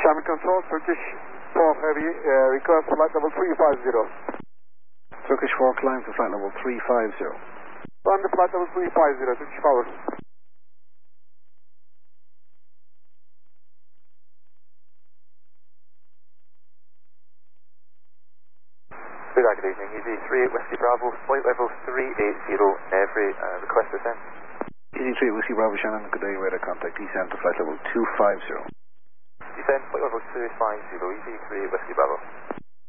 Shamil Control, Turkish 4 Heavy, request flight level 350. Turkish 4, climb to flight level 350. On the flight level 350, Turkish Power. Good evening, Easy 38 Whiskey Bravo, flight level 380, Every, request descent. Easy 3 Whiskey Bravo Shannon, good day, radar contact descent to flight level 250. Descent, flight level 250, Easy 38 Whiskey Bravo.